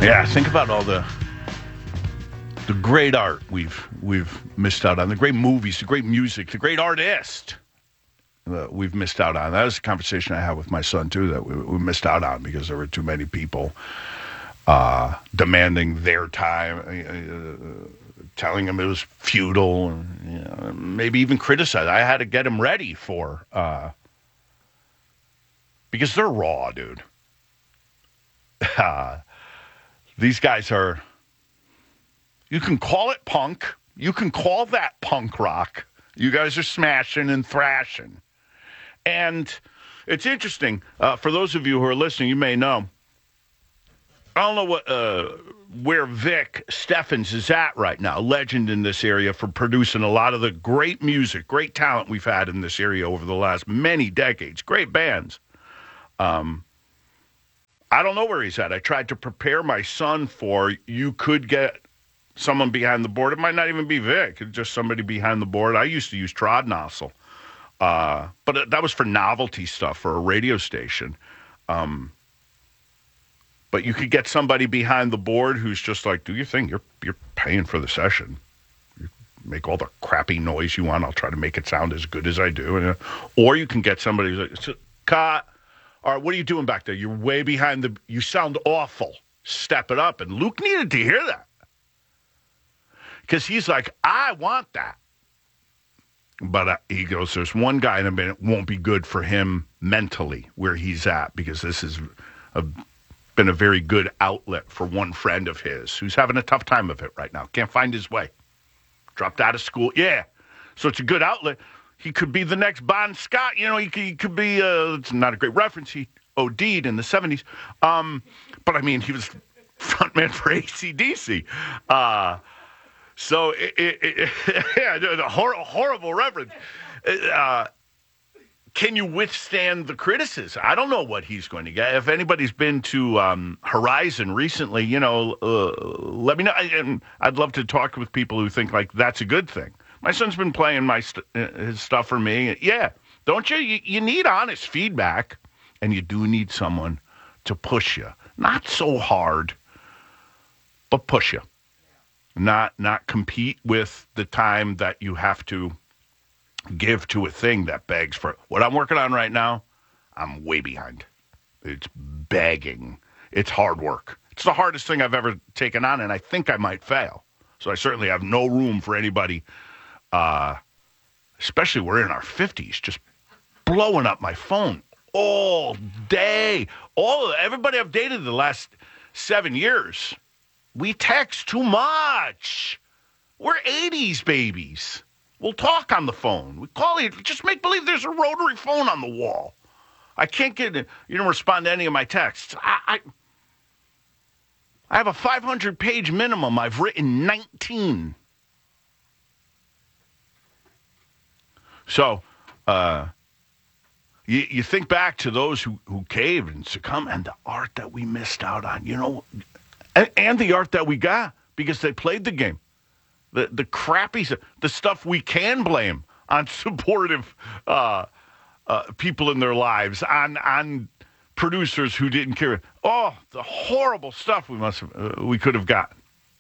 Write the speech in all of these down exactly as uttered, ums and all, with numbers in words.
Yeah, think about all the the great art we've we've missed out on, the great movies, the great music, the great artist that we've missed out on. That was a conversation I had with my son, too, that we, we missed out on because there were too many people uh, demanding their time, uh, telling him it was futile, and you know, maybe even criticize. I had to get him ready for, uh, because they're raw, dude. Uh, these guys are, you can call it punk. You can call that punk rock. You guys are smashing and thrashing. And it's interesting. Uh, for those of you who are listening, you may know. I don't know what uh, where Vic Steffens is at right now, legend in this area for producing a lot of the great music, great talent we've had in this area over the last many decades. Great bands. Um, I don't know where he's at. I tried to prepare my son for, you could get someone behind the board. It might not even be Vic. It's just somebody behind the board. I used to use Trodnossel. Uh, but that was for novelty stuff for a radio station. Um, but you could get somebody behind the board who's just like, do your thing. You're you're paying for the session. You make all the crappy noise you want. I'll try to make it sound as good as I do. And, uh, or you can get somebody who's like, cut. All right, what are you doing back there? You're way behind the, you sound awful. Step it up. And Luke needed to hear that. Because he's like, I want that. But uh, he goes, there's one guy in a minute won't be good for him mentally where he's at, because this has a, been a very good outlet for one friend of his who's having a tough time of it right now. Can't find his way. Dropped out of school. Yeah. So it's a good outlet. He could be the next Bon Scott. You know, he could, he could be, uh, it's not a great reference. He O D'd in the seventies. Um, but, I mean, he was frontman for A C D C. Uh So, it, it, it, yeah, a hor- horrible reference. Uh, can you withstand the criticism? I don't know what he's going to get. If anybody's been to um, Horizon recently, you know, uh, let me know. I, and I'd love to talk with people who think, like, that's a good thing. My son's been playing my st- his stuff for me. Yeah, don't you? you? You need honest feedback, and you do need someone to push you. Not so hard, but push you. Not not compete with the time that you have to give to a thing that begs for what I'm working on right now. I'm way behind. It's begging. It's hard work. It's the hardest thing I've ever taken on, and I think I might fail. So I certainly have no room for anybody, uh, especially we're in our fifties, just blowing up my phone all day. All everybody I've dated the last seven years. We text too much. We're eighties babies. We'll talk on the phone. We call it. Just make believe there's a rotary phone on the wall. I can't get it. You don't respond to any of my texts. I, I, I have a five hundred page minimum. I've written nineteen. So, uh, you, you think back to those who, who caved and succumbed, and the art that we missed out on. You know. And, and the art that we got, because they played the game. The the crappy, the stuff we can blame on supportive uh, uh, people in their lives, on on producers who didn't care. Oh, the horrible stuff we must have, uh, we could have gotten.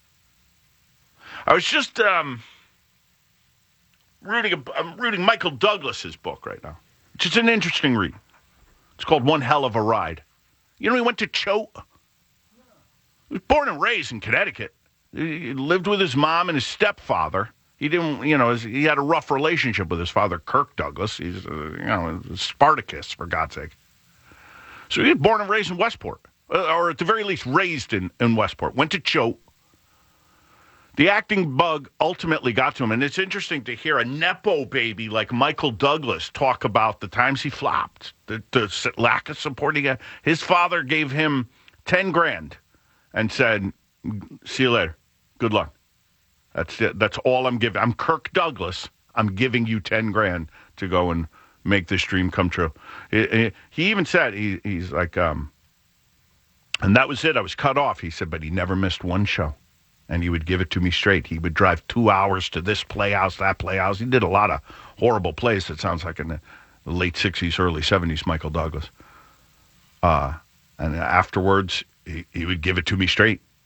I was just um, reading. A, I'm reading Michael Douglas's book right now, which is an interesting read. It's called One Hell of a Ride. You know, he went to Choate. He was born and raised in Connecticut. He lived with his mom and his stepfather. He didn't, you know, he had a rough relationship with his father, Kirk Douglas. He's, uh, you know, Spartacus, for God's sake. So he was born and raised in Westport, or at the very least raised in, in Westport. Went to Choate. The acting bug ultimately got to him, and it's interesting to hear a Nepo baby like Michael Douglas talk about the times he flopped, the, the lack of support he got. His father gave him ten grand. And said, see you later. Good luck. That's it. That's all I'm giving. I'm Kirk Douglas. I'm giving you ten grand to go and make this dream come true. He, he even said, he, he's like, um, and that was it. I was cut off. He said, but he never missed one show. And he would give it to me straight. He would drive two hours to this playhouse, that playhouse. He did a lot of horrible plays. It sounds like in the late sixties, early seventies, Michael Douglas. Uh, and afterwards, He, he would give it to me straight.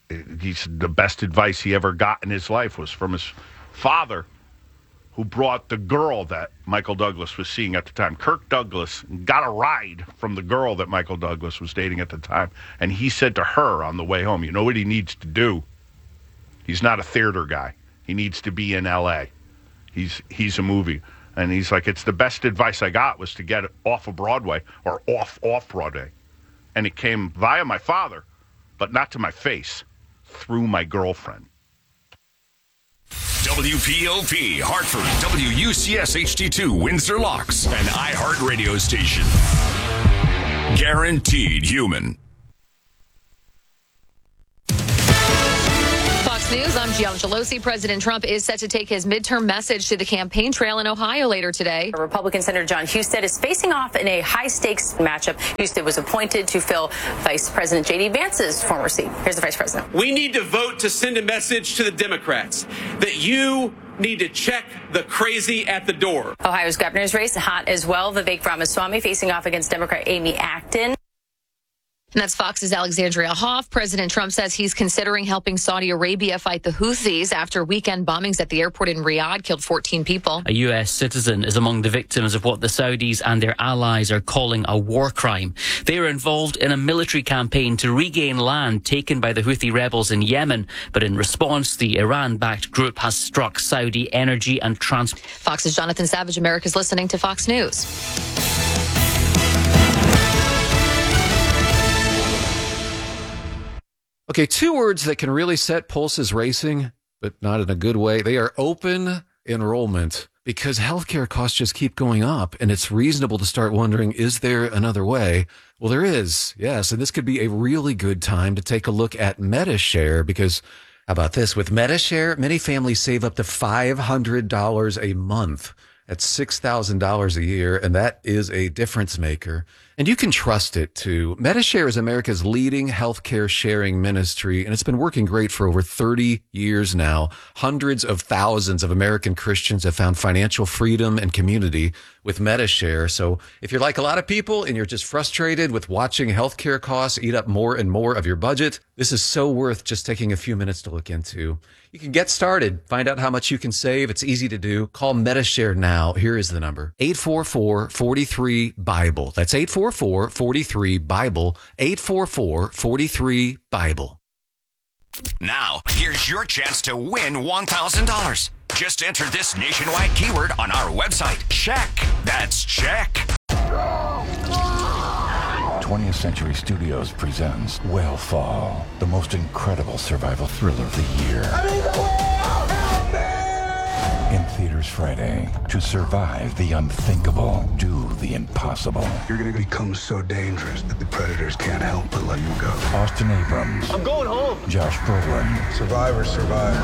he's the best advice he ever got in his life was from his father, who brought the girl that Michael Douglas was seeing at the time. Kirk Douglas got a ride from the girl that Michael Douglas was dating at the time. And he said to her on the way home, you know what he needs to do? He's not a theater guy. He needs to be in L A. He's he's a movie. And he's like, it's the best advice I got was to get it off of Broadway or off, off Broadway. And it came via my father, but not to my face, through my girlfriend. W P O P, Hartford, W U C S H D two, Windsor Locks, an iHeart radio station. Guaranteed human. Fox News, I'm Gianna Gelosi. President Trump is set to take his midterm message to the campaign trail in Ohio later today. Republican Senator John Husted is facing off in a high-stakes matchup. Husted was appointed to fill Vice President J D Vance's former seat. Here's the Vice President. We need to vote to send a message to the Democrats that you need to check the crazy at the door. Ohio's governor's race hot as well. Vivek Ramaswamy facing off against Democrat Amy Acton. And that's Fox's Alexandria Hoff. President Trump says he's considering helping Saudi Arabia fight the Houthis after weekend bombings at the airport in Riyadh killed fourteen people. A U S citizen is among the victims of what the Saudis and their allies are calling a war crime. They are involved in a military campaign to regain land taken by the Houthi rebels in Yemen. But in response, the Iran-backed group has struck Saudi energy and transport. Fox's Jonathan Savage. America's listening to Fox News. Okay, two words that can really set pulses racing, but not in a good way. They are open enrollment, because healthcare costs just keep going up, and it's reasonable to start wondering, is there another way? Well, there is, yes, and this could be a really good time to take a look at Medi-Share, because how about this? With Medi-Share, many families save up to five hundred dollars a month. That's six thousand dollars a year, and that is a difference maker. And you can trust it, too. Medi-Share is America's leading healthcare sharing ministry, and it's been working great for over thirty years now. Hundreds of thousands of American Christians have found financial freedom and community with Medi-Share. So if you're like a lot of people and you're just frustrated with watching healthcare costs eat up more and more of your budget, this is so worth just taking a few minutes to look into. You can get started. Find out how much you can save. It's easy to do. Call Medi-Share now. Here is the number. eight four four, four three, Bible. That's eight four four, four three, Bible. eight four four, four three, Bible. Now, here's your chance to win one thousand dollars. Just enter this nationwide keyword on our website. Check. That's check. twentieth Century Studios presents Whale the most incredible survival thriller of the year. I mean, the whale! Help me! In theaters Friday. To survive the unthinkable, do the impossible. You're going to become so dangerous that the predators can't help but let you go. Austin Abrams. I'm going home. Josh Brolin. Survivor, survivor.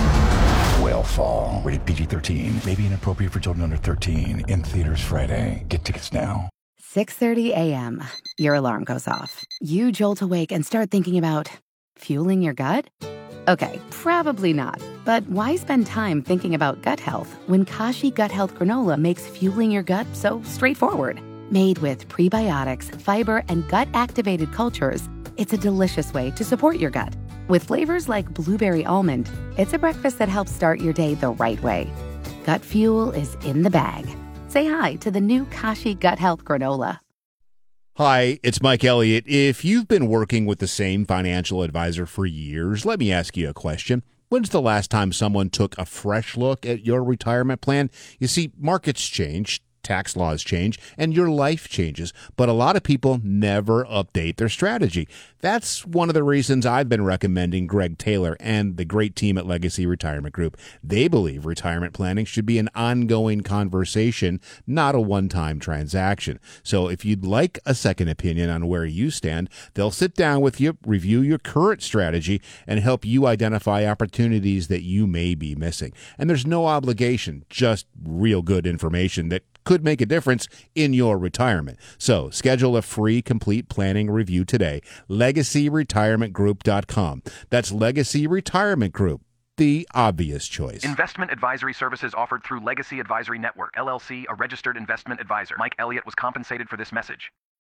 Whale Rated P G thirteen. May be inappropriate for children under thirteen. In theaters Friday. Get tickets now. six thirty a.m. Your alarm goes off. You jolt awake and start thinking about fueling your gut? Okay, probably not. But why spend time thinking about gut health when Kashi Gut Health Granola makes fueling your gut so straightforward? Made with prebiotics, fiber, and gut-activated cultures, it's a delicious way to support your gut. With flavors like blueberry almond, it's a breakfast that helps start your day the right way. Gut fuel is in the bag. Say hi to the new Kashi Gut Health Granola. Hi, it's Mike Elliott. If you've been working with the same financial advisor for years, let me ask you a question. When's the last time someone took a fresh look at your retirement plan? You see, markets change, tax laws change, and your life changes, but a lot of people never update their strategy. That's one of the reasons I've been recommending Greg Taylor and the great team at Legacy Retirement Group. They believe retirement planning should be an ongoing conversation, not a one-time transaction. So if you'd like a second opinion on where you stand, they'll sit down with you, review your current strategy, and help you identify opportunities that you may be missing. And there's no obligation, just real good information that could make a difference in your retirement. So schedule a free complete planning review today. legacy retirement group dot com. That's Legacy Retirement Group, the obvious choice. Investment advisory services offered through Legacy Advisory Network, L L C, a registered investment advisor. Mike Elliott was compensated for this message.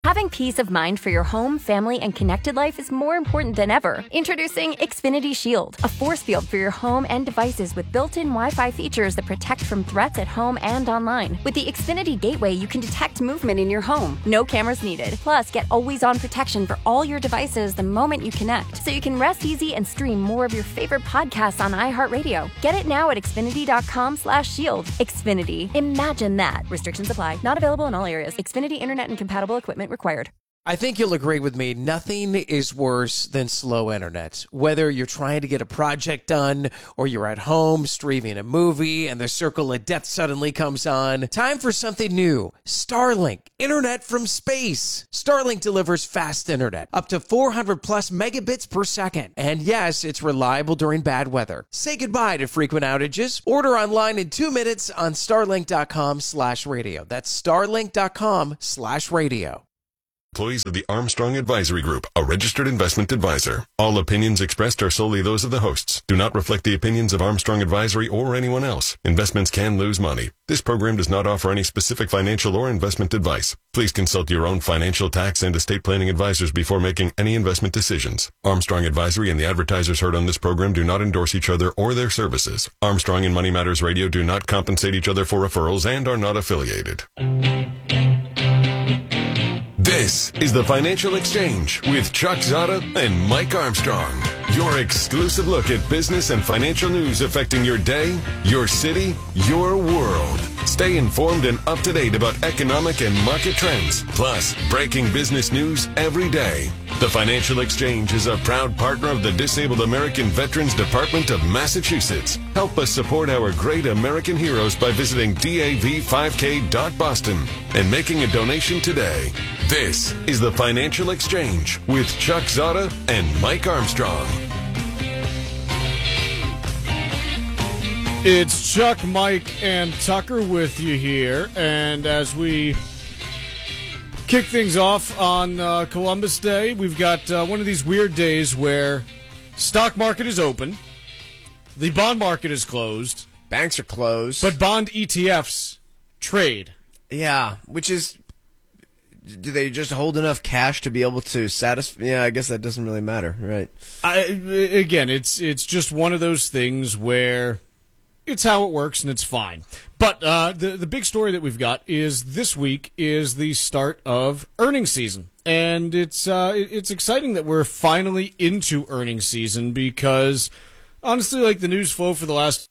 Having peace of mind for your home, family, and connected life is more important than ever. Introducing Xfinity Shield, a force field for your home and devices with built-in Wi-Fi features that protect from threats at home and online. With the Xfinity Gateway, you can detect movement in your home. No cameras needed. Plus, get always-on protection for all your devices the moment you connect, so you can rest easy and stream more of your favorite podcasts on iHeartRadio. Get it now at Xfinity.com slash shield. Xfinity. Imagine that. Restrictions apply. Not available in all areas. Xfinity Internet and compatible equipment required. I think you'll agree with me. Nothing is worse than slow internet. Whether you're trying to get a project done or you're at home streaming a movie and the circle of death suddenly comes on, time for something new. Starlink, internet from space. Starlink delivers fast internet, up to four hundred plus megabits per second. And yes, it's reliable during bad weather. Say goodbye to frequent outages. Order online in two minutes on starlink.com slash radio. That's starlink.com slash radio. Employees of the Armstrong Advisory Group, a registered investment advisor. All opinions expressed are solely those of the hosts. Do not reflect the opinions of Armstrong Advisory or anyone else. Investments can lose money. This program does not offer any specific financial or investment advice. Please consult your own financial, tax, and estate planning advisors before making any investment decisions. Armstrong Advisory and the advertisers heard on this program do not endorse each other or their services. Armstrong and Money Matters Radio do not compensate each other for referrals and are not affiliated. This is the Financial Exchange with Chuck Zada and Mike Armstrong. Your exclusive look at business and financial news affecting your day, your city, your world. Stay informed and up to date about economic and market trends, plus breaking business news every day. The Financial Exchange is a proud partner of the Disabled American Veterans Department of Massachusetts. Help us support our great American heroes by visiting D A V five K dot boston and making a donation today. This is the Financial Exchange with Chuck Zada and Mike Armstrong. It's Chuck, Mike, and Tucker with you here, and as we kick things off on uh, Columbus Day, we've got uh, one of these weird days where stock market is open, the bond market is closed, banks are closed, but bond E T Fs trade. Yeah, which is, do they just hold enough cash to be able to satisfy? Yeah, I guess that doesn't really matter, right? I, again, it's it's just one of those things where it's how it works and it's fine. But uh, the the big story that we've got is this week is the start of earnings season, and it's uh, it's exciting that we're finally into earnings season because honestly, like the news flow for the last.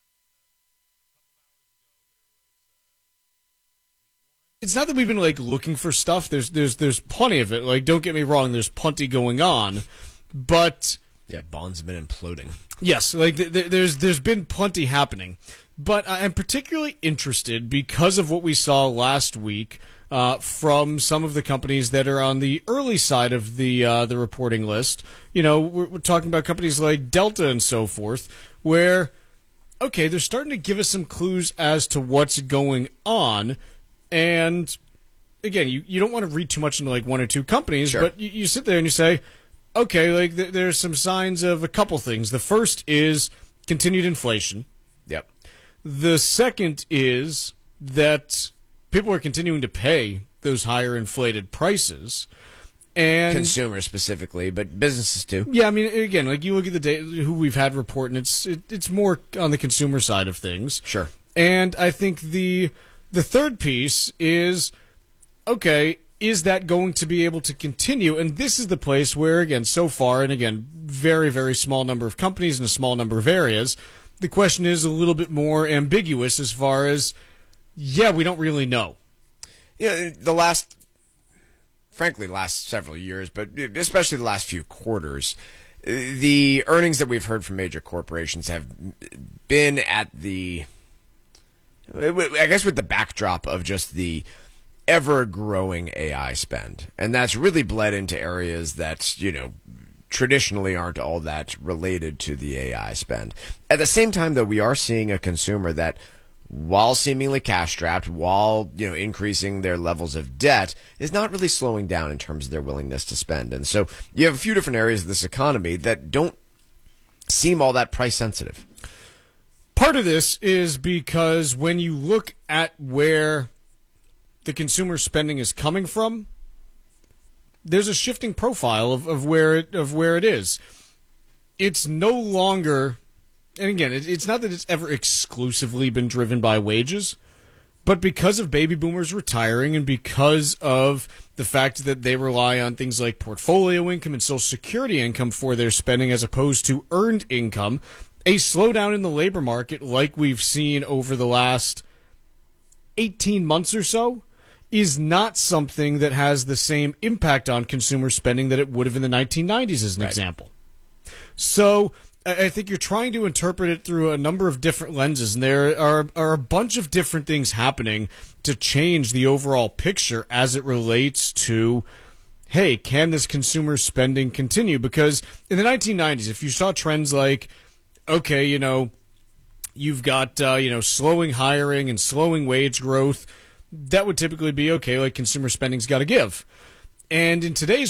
It's not that we've been like looking for stuff. There's there's there's plenty of it. Like, don't get me wrong. There's plenty going on, but yeah, bonds have been imploding. Yes, like th- th- there's there's been plenty happening, but I'm particularly interested because of what we saw last week uh, from some of the companies that are on the early side of the uh, the reporting list. You know, we're, we're talking about companies like Delta and so forth, where okay, they're starting to give us some clues as to what's going on. And again, you, you don't want to read too much into like one or two companies, sure. but you, you sit there and you say, okay, like th- there's some signs of a couple things. The first is continued inflation. Yep. The second is that people are continuing to pay those higher inflated prices. And consumers specifically, but businesses too. Yeah, I mean, again, like you look at the data, who we've had report, and it's it, it's more on the consumer side of things. Sure. And I think the the third piece is, okay, is that going to be able to continue? And this is the place where, again, so far, and again, very, very small number of companies in a small number of areas, the question is a little bit more ambiguous as far as, yeah, we don't really know. Yeah, the last, frankly, last several years, but especially the last few quarters, the earnings that we've heard from major corporations have been at the, I guess with the backdrop of just the ever-growing A I spend. And that's really bled into areas that, you know, traditionally aren't all that related to the A I spend. At the same time, though, we are seeing a consumer that, while seemingly cash-strapped, while, you know, increasing their levels of debt, is not really slowing down in terms of their willingness to spend. And so you have a few different areas of this economy that don't seem all that price-sensitive. Part of this is because when you look at where the consumer spending is coming from, there's a shifting profile of, of where it of where it is. It's no longer, and again, it, it's not that it's ever exclusively been driven by wages, but because of baby boomers retiring and because of the fact that they rely on things like portfolio income and Social Security income for their spending as opposed to earned income, a slowdown in the labor market like we've seen over the last eighteen months or so is not something that has the same impact on consumer spending that it would have in the nineteen nineties, as an right. example. So I think you're trying to interpret it through a number of different lenses, and there are, are a bunch of different things happening to change the overall picture as it relates to, hey, can this consumer spending continue? Because in the nineteen nineties, if you saw trends like, okay, you know, you've got, uh, you know, slowing hiring and slowing wage growth, that would typically be, okay, like consumer spending's got to give. And in today's